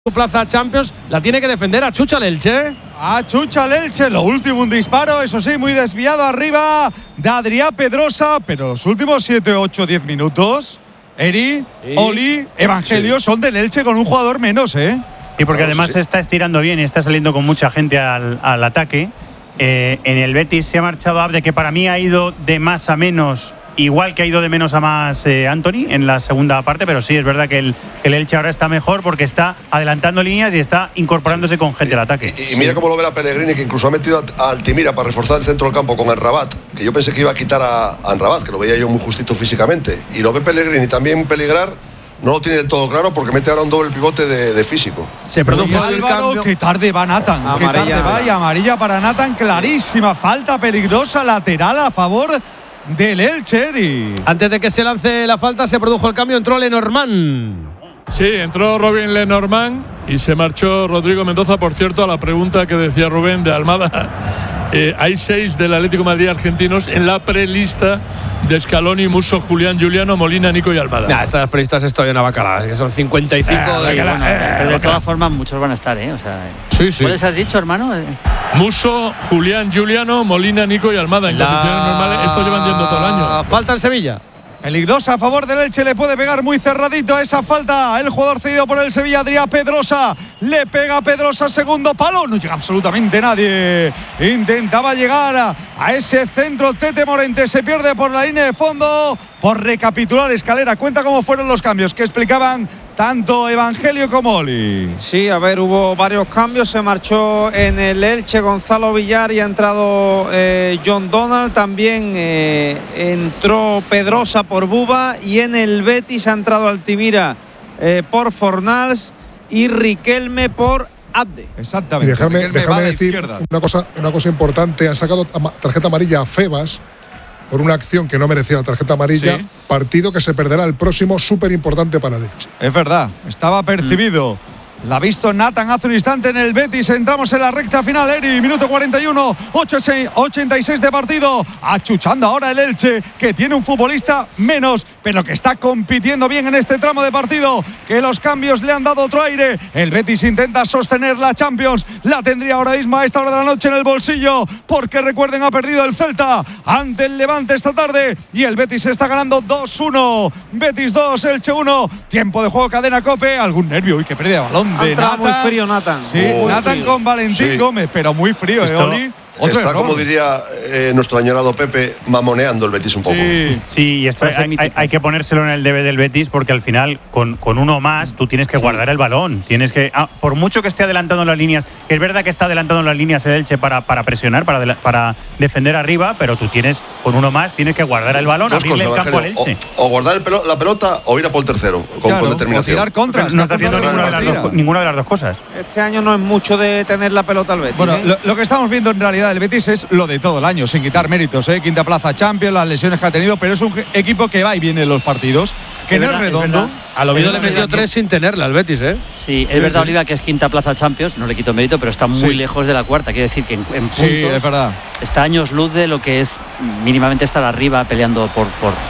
su plaza Champions la tiene que defender a Chucha Elche. A Chucha Elche, lo último un disparo, eso sí, muy desviado arriba de Adrià Pedrosa, pero los últimos 7, 8, 10 minutos, Eri, Oli, Evangelio son del Elche con un jugador menos, Y porque además se está estirando bien y está saliendo con mucha gente al ataque. En el Betis se ha marchado Abde, que para mí ha ido de más a menos, igual que ha ido de menos a más Anthony en la segunda parte, pero sí, es verdad que el Elche ahora está mejor porque está adelantando líneas y está incorporándose con gente al ataque. Y mira cómo lo ve la Pellegrini, que incluso ha metido a Altimira para reforzar el centro del campo con Amrabat, que yo pensé que iba a quitar a Amrabat, que lo veía yo muy justito físicamente. Y lo ve Pellegrini también peligrar. No lo tiene del todo claro porque mete ahora un doble pivote de físico. Se produjo el cambio. Qué tarde va Nathan. Qué tarde va, y amarilla para Nathan, clarísima. Falta peligrosa lateral a favor del Elche. Antes de que se lance la falta se produjo el cambio, entró Lenormand. Sí, entró Robin Lenormand y se marchó Rodrigo Mendoza. Por cierto, a la pregunta que decía Rubén de Almada, hay 6 del Atlético de Madrid argentinos en la prelista de Scaloni, Musso, Julián, Giuliano, Molina, Nico y Almada. Estas prelistas es todavía una bacalada, que son 55 pero de todas formas muchos van a estar, O sea, sí. ¿cuáles has dicho, hermano? Musso, Julián, Giuliano, Molina, Nico y Almada. En condiciones normales, esto llevan yendo todo el año. Falta en Sevilla. Peligrosa a favor del Elche, le puede pegar muy cerradito a esa falta. El jugador cedido por el Sevilla, Adrià Pedrosa. Le pega Pedrosa, segundo palo. No llega absolutamente nadie. Intentaba llegar a ese centro. Tete Morente se pierde por la línea de fondo. Por recapitular, Escalera, cuenta cómo fueron los cambios que explicaban tanto Evangelio como Oli. Sí, a ver, hubo varios cambios. Se marchó en el Elche Gonzalo Villar y ha entrado John Donald. También entró Pedrosa por Buba. Y en el Betis ha entrado Altimira por Fornals y Riquelme por Abde. Exactamente. Y déjame decir una cosa importante. Han sacado tarjeta amarilla a Febas por una acción que no merecía la tarjeta amarilla. Sí. Partido que se perderá el próximo, súper importante para el Elche. Es verdad, estaba percibido. La ha visto Nathan hace un instante en el Betis. Entramos en la recta final, Eri. Minuto 41, 86 de partido. Achuchando ahora el Elche, que tiene un futbolista menos, pero que está compitiendo bien en este tramo de partido. Que los cambios le han dado otro aire. El Betis intenta sostener la Champions. La tendría ahora mismo a esta hora de la noche en el bolsillo, porque recuerden, ha perdido el Celta ante el Levante esta tarde. Y el Betis está ganando 2-1. Betis 2, Elche 1. Tiempo de juego, cadena COPE. Algún nervio. Uy, qué pérdida de balón. De Nathan. Muy frío Nathan. Sí, Nathan frío. Con Valentín Gómez, pero muy frío, Oli. Está, como diría nuestro añorado Pepe, mamoneando el Betis un poco. Sí, y hay que ponérselo en el debe del Betis, porque al final, con uno más, tú tienes que guardar el balón. Tienes que, por mucho que esté adelantando las líneas, que es verdad que está adelantando las líneas el Elche para presionar, para defender arriba, pero tú tienes, con uno más, tienes que guardar el balón, abrirle el campo al Elche. O guardar la pelota o ir a por el tercero, con determinación. O tirar contras. No está haciendo ninguna de las dos cosas. Este año no es mucho de tener la pelota al Betis. Bueno, lo que estamos viendo en realidad el Betis es lo de todo el año, sin quitar méritos, quinta plaza Champions, las lesiones que ha tenido, pero es un equipo que va y viene en los partidos, que no es redondo. Al Oviedo le metió 3 sin tenerla al Betis, Sí, es verdad, Oliva, que es quinta plaza Champions, no le quito mérito, pero está muy lejos de la cuarta. Quiere decir que en puntos es verdad. Está años luz de lo que es mínimamente estar arriba peleando por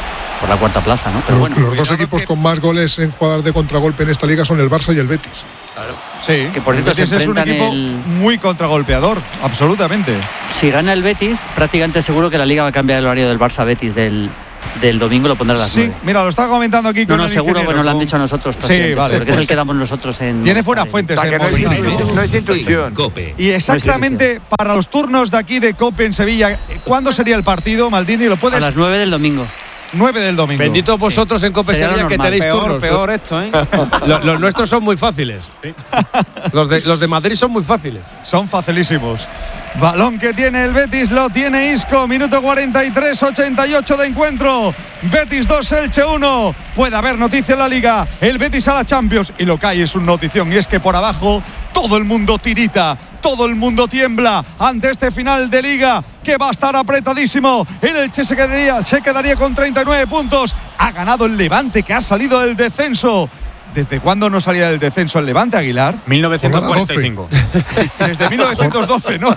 la cuarta plaza, ¿no? Pero bueno, los dos equipos con más goles en jugadas de contragolpe en esta liga son el Barça y el Betis. Claro. Sí, que por cierto es un equipo muy contragolpeador, absolutamente. Si gana el Betis, prácticamente seguro que la liga va a cambiar el horario del Barça-Betis del domingo, lo pondrá a las 9. Mira, lo estaba comentando aquí con el seguro que nos lo han dicho a nosotros. Sí, vale. Porque es el que damos nosotros en... Tiene fuera fuentes. No es intuición. Cope. Y exactamente para los turnos de aquí de Cope en Sevilla, ¿cuándo sería el partido, Maldini? ¿Lo puedes? A las 9 del domingo. 9 del domingo. Bendito vosotros en Cope Sevilla, que tenéis turnos. Peor esto, Los nuestros son muy fáciles. ¿Sí? Los de Madrid son muy fáciles. Son facilísimos. Balón que tiene el Betis, lo tiene Isco. Minuto 43, 88 de encuentro. Betis 2, Elche 1. Puede haber noticia en la Liga. El Betis a la Champions. Y lo que hay es una notición, y es que por abajo todo el mundo tirita, todo el mundo tiembla ante este final de Liga, que va a estar apretadísimo. El Elche se quedaría con 39 puntos. Ha ganado el Levante, que ha salido del descenso. ¿Desde cuándo no salía del descenso el Levante, Aguilar? 1945. Desde 1912, ¿no?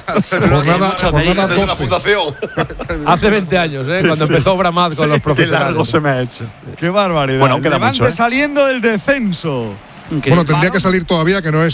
Jornada 12. La fundación. Hace 20 años, cuando empezó Bramad con los profesionales. Qué largo se me ha hecho. Qué barbaridad. Bueno, queda Levante mucho, saliendo del descenso. Bueno, tendría que salir todavía, que no es